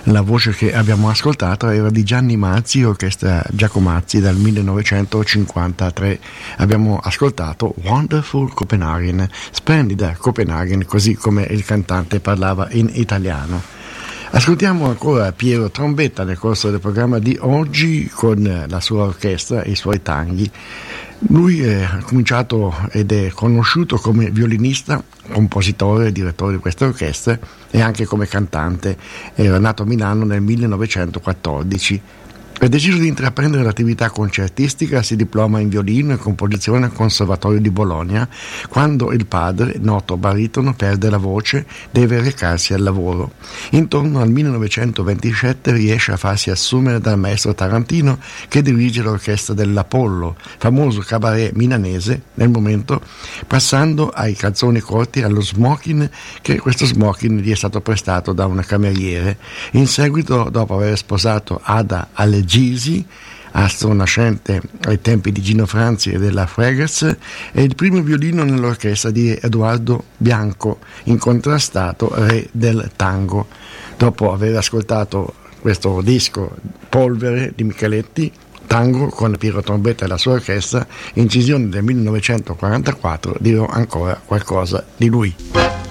La voce che abbiamo ascoltato era di Gianni Mazzi, orchestra Giacomazzi dal 1953. Abbiamo ascoltato Wonderful Copenhagen, splendida Copenaghen, così come il cantante parlava in italiano. Ascoltiamo ancora Piero Trombetta nel corso del programma di oggi con la sua orchestra e i suoi tanghi. Lui ha cominciato ed è conosciuto come violinista, compositore e direttore di questa orchestra e anche come cantante. Era nato a Milano nel 1914. Ha deciso di intraprendere l'attività concertistica, si diploma in violino e composizione al Conservatorio di Bologna. Quando il padre, noto baritono, perde la voce, deve recarsi al lavoro. Intorno al 1927 riesce a farsi assumere dal maestro tarantino che dirige l'orchestra dell'Apollo, famoso cabaret milanese nel momento, passando ai calzoni corti, allo smoking, che questo smoking gli è stato prestato da una cameriere. In seguito, dopo aver sposato Ada Allegisi, astro nascente ai tempi di Gino Franzi e della Freghez, è il primo violino nell'orchestra di Edoardo Bianco, incontrastato re del tango. Dopo aver ascoltato questo disco Polvere di Micheletti, tango con Piero Trombetta e la sua orchestra, incisione del 1944, dirò ancora qualcosa di lui.